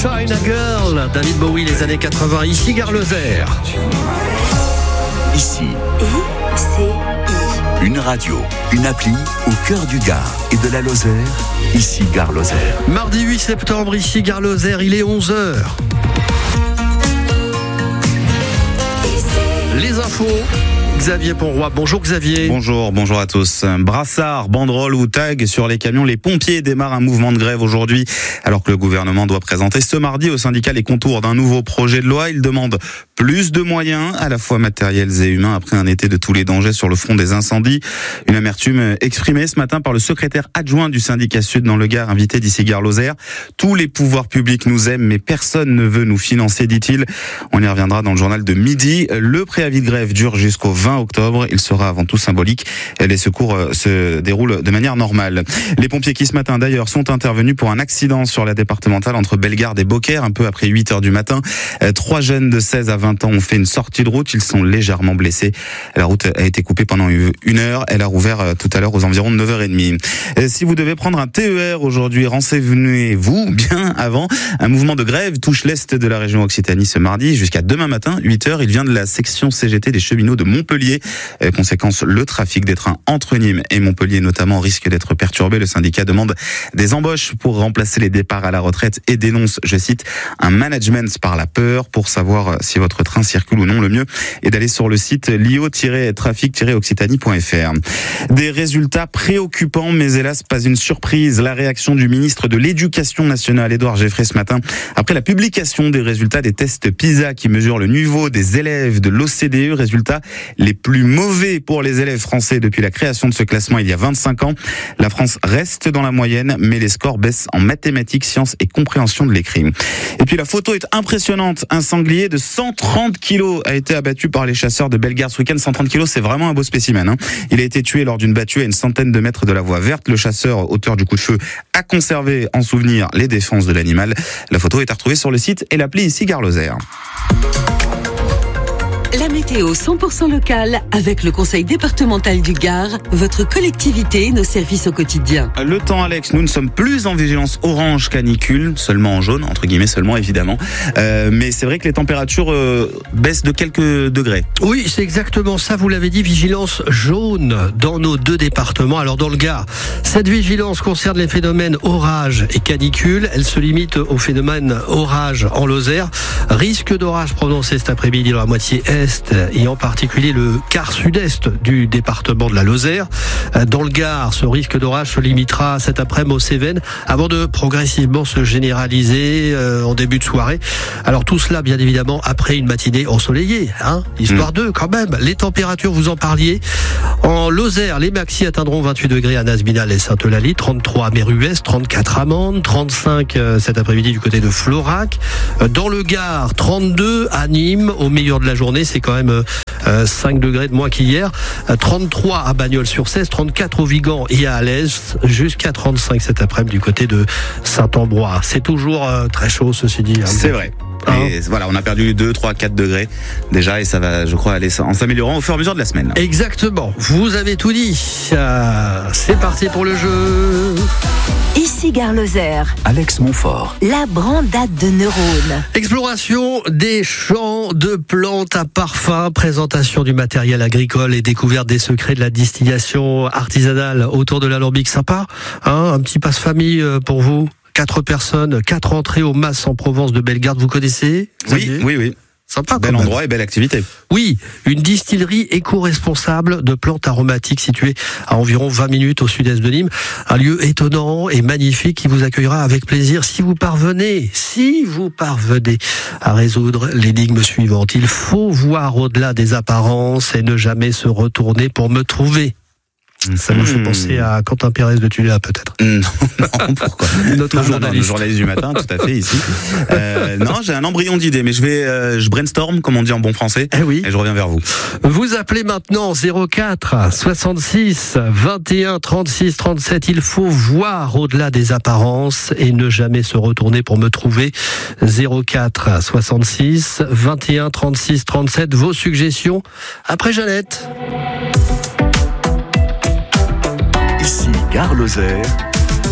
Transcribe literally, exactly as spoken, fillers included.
China Girl, David Bowie, les années quatre-vingts, ici Gare Lozère. Ici, I C I. une radio, une appli au cœur du Gard et de la Lozère, ici Gare Lozère. Mardi huit septembre, ici Gare Lozère, il est onze heures. Les infos. Xavier Ponroy. Bonjour Xavier. Bonjour, bonjour à tous. Brassard, banderole ou tag sur les camions, les pompiers démarrent un mouvement de grève aujourd'hui, alors que le gouvernement doit présenter ce mardi au syndicat les contours d'un nouveau projet de loi. Ils demandent plus de moyens, à la fois matériels et humains, après un été de tous les dangers sur le front des incendies. Une amertume exprimée ce matin par le secrétaire adjoint du syndicat Sud dans le Gard, invité d'ici Gare Lozère. Tous les pouvoirs publics nous aiment, mais personne ne veut nous financer, dit-il. On y reviendra dans le journal de midi. Le préavis de grève dure jusqu'au vingt octobre. Il sera avant tout symbolique. Les secours se déroulent de manière normale. Les pompiers qui ce matin d'ailleurs sont intervenus pour un accident sur la départementale entre Bellegarde et Beaucaire, un peu après huit heures du matin. Trois jeunes de seize à vingt ans ont fait une sortie de route. Ils sont légèrement blessés. La route a été coupée pendant une heure. Elle a rouvert tout à l'heure aux environs de neuf heures trente. Si vous devez prendre un T E R aujourd'hui, renseignez-vous bien avant. Un mouvement de grève touche l'est de la région Occitanie ce mardi jusqu'à demain matin, huit heures. Il vient de la section C G T des cheminots de Montpellier. Conséquence, le trafic des trains entre Nîmes et Montpellier notamment risque d'être perturbé. Le syndicat demande des embauches pour remplacer les départs à la retraite et dénonce, je cite, un management par la peur. Pour savoir si votre train circule ou non, le mieux est d'aller sur le site L I O trafic occitanie point F R. Des résultats préoccupants, mais hélas pas une surprise. La réaction du ministre de l'Éducation nationale, Édouard Geoffrey, ce matin, après la publication des résultats des tests PISA qui mesurent le niveau des élèves de l'O C D E. Résultats les plus mauvais pour les élèves français depuis la création de ce classement il y a vingt-cinq ans. La France reste dans la moyenne, mais les scores baissent en mathématiques, sciences et compréhension de l'écrit. Et puis la photo est impressionnante. Un sanglier de cent trente kilos a été abattu par les chasseurs de Bellegarde ce week-end. cent trente kilos, c'est vraiment un beau spécimen, hein. Il a été tué lors d'une battue à une centaine de mètres de la voie verte. Le chasseur, auteur du coup de feu, a conservé en souvenir les défenses de l'animal. La photo est à retrouver sur le site et l'appli ici Gare Lozère. La météo cent pour cent locale avec le conseil départemental du Gard, votre collectivité, nos services au quotidien. Le temps, Alex, nous ne sommes plus en vigilance orange canicule, seulement en jaune, entre guillemets seulement évidemment. Euh, mais c'est vrai que les températures euh, baissent de quelques degrés. Oui, c'est exactement ça, vous l'avez dit, vigilance jaune dans nos deux départements. Alors dans le Gard, cette vigilance concerne les phénomènes orage et canicule. Elle se limite au phénomène orage en Lozère. Risque d'orage prononcé cet après-midi dans la moitié est et en particulier le quart sud-est du département de la Lozère. Dans le Gard, ce risque d'orage se limitera cet après-midi aux Cévennes avant de progressivement se généraliser euh, en début de soirée. Alors tout cela, bien évidemment, après une matinée ensoleillée, hein, histoire mmh. d'eux quand même. Les températures, vous en parliez. En Lozère, les maxi atteindront vingt-huit degrés à Nasbinal et Sainte-Eulalie, trente-trois à Méruès, trente-quatre à Mende, trente-cinq euh, cet après-midi du côté de Florac. Dans le Gard, trente-deux à Nîmes, au meilleur de la journée. C'est quand même euh, cinq degrés de moins qu'hier. trente-trois à Bagnols-sur-Cèze, trente-quatre au Vigan et à Alès, jusqu'à trente-cinq cet après-midi du côté de Saint-Ambrois. C'est toujours euh, très chaud, ceci dit. Hein, c'est vrai. Et voilà, on a perdu deux, trois, quatre degrés déjà et ça va, je crois, aller en s'améliorant au fur et à mesure de la semaine. Exactement, vous avez tout dit. Euh, c'est parti pour le jeu. Ici Gare Lozère. Alex Montfort. La brandade de neurones. Exploration des champs de plantes à parfum, présentation du matériel agricole et découverte des secrets de la distillation artisanale autour de l'alambic. Sympa, hein, un petit passe-famille pour vous. Quatre personnes, quatre entrées au Mas en Provence de Bellegarde, vous connaissez? Oui, oui, oui. Sympa. Bel endroit et belle activité. Oui, une distillerie éco-responsable de plantes aromatiques située à environ vingt minutes au sud-est de Nîmes. Un lieu étonnant et magnifique qui vous accueillera avec plaisir si vous parvenez, si vous parvenez à résoudre l'énigme suivante. Il faut voir au-delà des apparences et ne jamais se retourner pour me trouver. Ça nous fait penser à Quentin Pérez de Tuléa, peut-être. Non, non, pourquoi? Notre non, journaliste. Non, non, le journaliste du matin, tout à fait, ici. Euh, non, j'ai un embryon d'idée, mais je vais, euh, je brainstorm, comme on dit en bon français, eh oui. et je reviens vers vous. Vous appelez maintenant zéro quatre soixante-six vingt et un trente-six trente-sept. Il faut voir au-delà des apparences et ne jamais se retourner pour me trouver. zéro quatre soixante-six vingt et un trente-six trente-sept. Vos suggestions après Jeannette. Ici Gare Lozère.